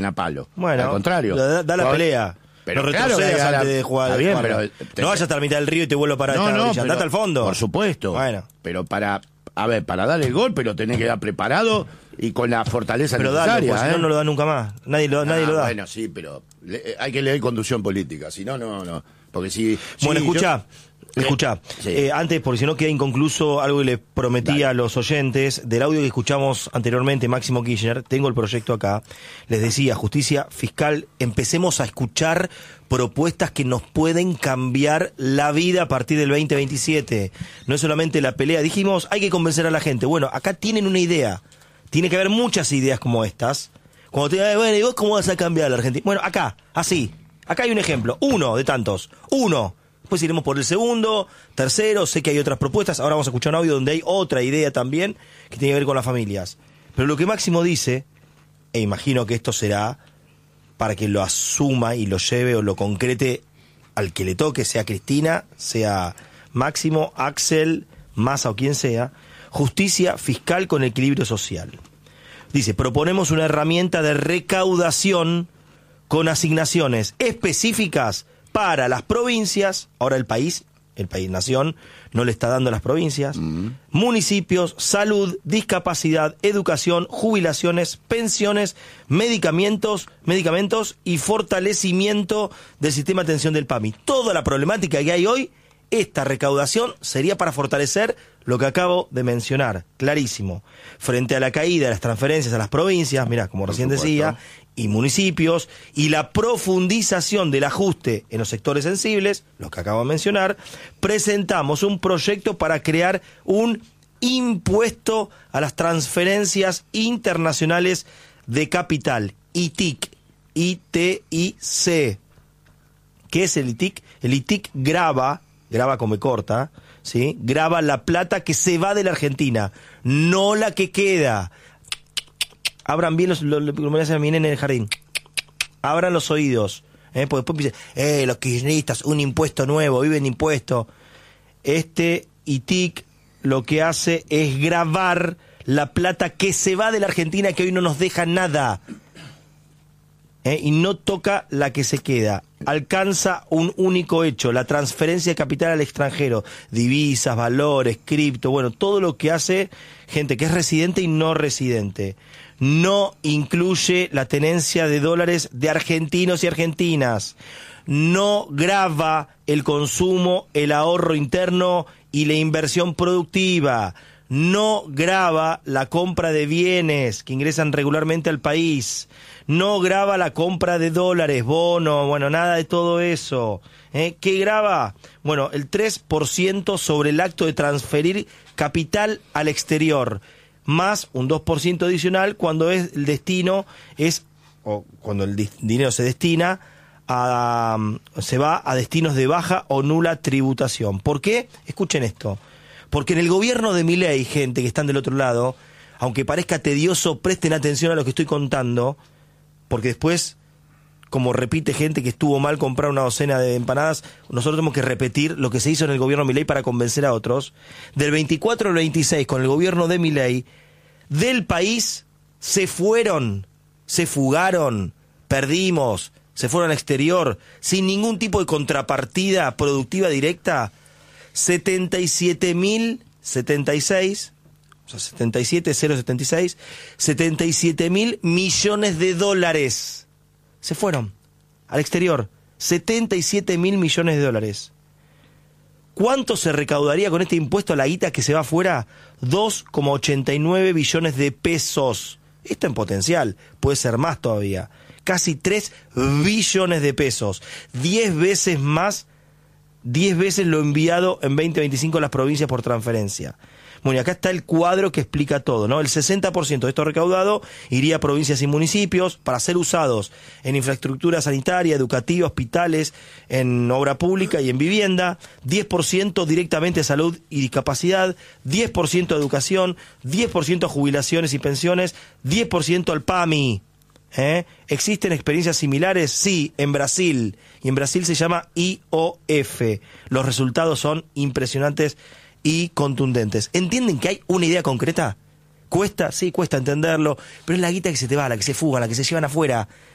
a palo. Bueno, al contrario. Da la pelea. Pero no claro, retrocedas que antes de jugar. Está bien, jugar. pero... No vayas hasta la mitad del río y te vuelvo para esta orilla. Andate al fondo. Por supuesto. Bueno. Pero para dar el gol, pero tenés que dar preparado y con la fortaleza necesaria. Pero dale, si no lo da nunca más. Nadie lo da. Bueno, sí, pero hay que leer conducción política. Si no, no. Porque si... Bueno, escuchá. Sí. Antes, porque si no queda inconcluso algo que les prometí a los oyentes, del audio que escuchamos anteriormente, Máximo Kirchner, tengo el proyecto acá, les decía, justicia fiscal, empecemos a escuchar propuestas que nos pueden cambiar la vida a partir del 2027. No es solamente la pelea, dijimos, hay que convencer a la gente. Bueno, acá tienen una idea, tiene que haber muchas ideas como estas. Cuando te digan, bueno, ¿y vos cómo vas a cambiar la Argentina? Bueno, acá, así, acá hay un ejemplo, uno de tantos, Después iremos por el segundo, tercero, sé que hay otras propuestas. Ahora vamos a escuchar un audio donde hay otra idea también que tiene que ver con las familias. Pero lo que Máximo dice, e imagino que esto será para que lo asuma y lo lleve o lo concrete al que le toque, sea Cristina, sea Máximo, Axel, Massa o quien sea, justicia fiscal con equilibrio social. Dice, proponemos una herramienta de recaudación con asignaciones específicas para las provincias, ahora el país nación, no le está dando a las provincias, municipios, salud, discapacidad, educación, jubilaciones, pensiones, medicamentos y fortalecimiento del sistema de atención del PAMI. Toda la problemática que hay hoy, esta recaudación sería para fortalecer lo que acabo de mencionar, clarísimo. Frente a la caída de las transferencias a las provincias, mirá, como recién decía, y municipios, y la profundización del ajuste en los sectores sensibles, lo que acabo de mencionar, presentamos un proyecto para crear un impuesto a las transferencias internacionales de capital, ITIC, I-T-I-C. ¿Qué es el ITIC? El ITIC graba come corta, ¿sí? Graba la plata que se va de la Argentina, no la que queda. Abran bien como le hacen a mi nene en el jardín. Abran los oídos. Porque después dicen, los kirchneristas, un impuesto nuevo, viven impuesto. Este ITIC lo que hace es grabar la plata que se va de la Argentina, que hoy no nos deja nada. Y no toca la que se queda. Alcanza un único hecho, la transferencia de capital al extranjero, divisas, valores, cripto, bueno, todo lo que hace gente que es residente y no residente. No incluye la tenencia de dólares de argentinos y argentinas. No grava el consumo, el ahorro interno y la inversión productiva. No grava la compra de bienes que ingresan regularmente al país. No grava la compra de dólares, bonos, bueno, nada de todo eso. ¿Qué grava? Bueno, el 3% sobre el acto de transferir capital al exterior, más un 2% adicional cuando el destino o cuando el dinero se destina se va a destinos de baja o nula tributación. ¿Por qué? Escuchen esto. Porque en el gobierno de Milei, gente que están del otro lado, aunque parezca tedioso, presten atención a lo que estoy contando, porque después, como repite gente que estuvo mal comprar una docena de empanadas, nosotros tenemos que repetir lo que se hizo en el gobierno de Milei para convencer a otros. Del 24 al 26, con el gobierno de Milei, del país se fugaron, perdimos, se fueron al exterior, sin ningún tipo de contrapartida productiva directa, 77 mil millones de dólares se fueron al exterior. 77 mil millones de dólares. ¿Cuánto se recaudaría con este impuesto a la guita que se va afuera? 2,89 billones de pesos. Esto en potencial, puede ser más todavía. Casi 3 billones de pesos. 10 veces más, 10 veces lo enviado en 2025 a las provincias por transferencia. Bueno, y acá está el cuadro que explica todo, ¿no? El 60% de esto recaudado iría a provincias y municipios para ser usados en infraestructura sanitaria, educativa, hospitales, en obra pública y en vivienda, 10% directamente a salud y discapacidad, 10% a educación, 10% a jubilaciones y pensiones, 10% al PAMI. ¿Existen experiencias similares? Sí, en Brasil. Y en Brasil se llama IOF. Los resultados son impresionantes y contundentes. ¿Entienden que hay una idea concreta? ¿Cuesta? Sí, cuesta entenderlo, pero es la guita que se te va, la que se fuga, la que se llevan afuera.